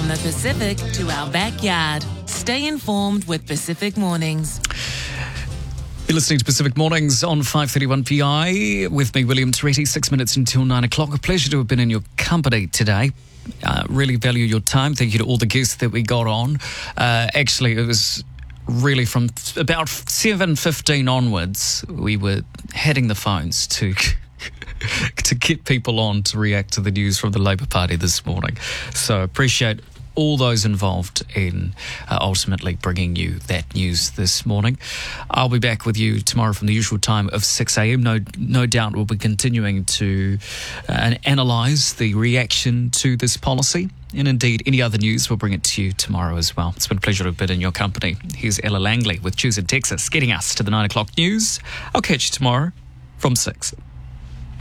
From the Pacific to our backyard. Stay informed with Pacific Mornings. You're listening to Pacific Mornings on 531 PI with me, William Toretti, 6 minutes until 9 o'clock. A pleasure to have been in your company today. Really value your time. Thank you to all the guests that we got on. Actually, it was really from about 7:15 onwards, we were hitting the phones to get people on to react to the news from the Labour Party this morning. So appreciate all those involved in ultimately bringing you that news this morning. I'll be back with you tomorrow from the usual time of 6 a.m. No doubt we'll be continuing to analyse the reaction to this policy. And indeed, any other news, we'll bring it to you tomorrow as well. It's been a pleasure to have been in your company. Here's Ella Langley with Choose in Texas, getting us to the 9 o'clock news. I'll catch you tomorrow from 6.